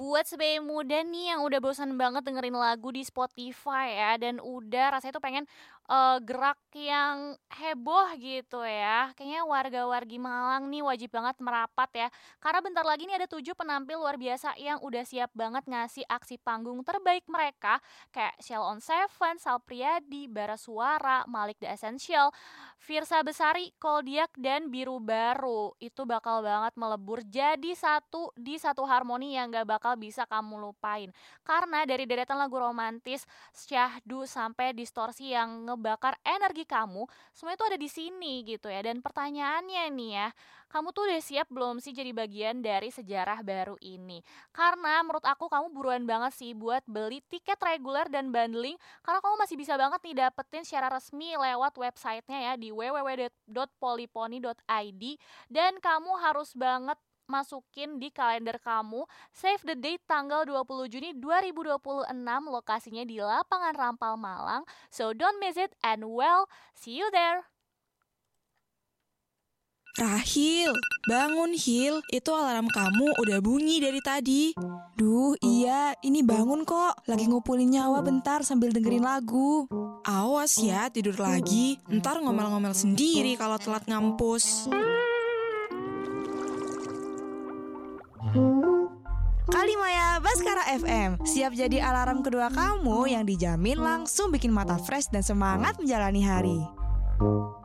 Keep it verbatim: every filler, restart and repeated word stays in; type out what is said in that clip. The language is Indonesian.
buat sebagai muda nih yang udah bosan banget dengerin lagu di Spotify ya, dan udah rasanya tuh pengen, eee, gerak yang heboh gitu ya. Kayaknya warga-wargi Malang nih wajib banget merapat ya, karena bentar lagi nih ada tujuh penampil luar biasa yang udah siap banget ngasih aksi panggung terbaik mereka, kayak Sheila on Seven, Sal Priadi, Bara Suara, Malik The Essential, Firsa Besari, Koldiak, dan Biru Baru. Itu bakal banget melebur jadi satu di satu harmoni yang gak bakal bisa kamu lupain. Karena dari deretan lagu romantis, syahdu sampai distorsi yang ngebakar energi kamu, semua itu ada di sini gitu ya. Dan pertanyaannya nih ya, kamu tuh udah siap belum sih jadi bagian dari sejarah baru ini? Karena menurut aku kamu buruan banget sih buat beli tiket reguler dan bundling, karena kamu masih bisa banget nih dapetin secara resmi lewat websitenya ya di w w w dot polypony dot i d, dan kamu harus banget masukin di kalender kamu save the date tanggal dua puluh Juni dua ribu dua puluh enam, lokasinya di Lapangan Rampal Malang. So don't miss it and well, see you there. Rahil, bangun Hil, itu alarm kamu udah bunyi dari tadi. Duh iya, ini bangun kok. Lagi ngumpulin nyawa bentar sambil dengerin lagu. Awas ya tidur lagi, ntar ngomel-ngomel sendiri kalau telat ngampus. Kalimaya Baskara F M, siap jadi alarm kedua kamu yang dijamin langsung bikin mata fresh dan semangat menjalani hari.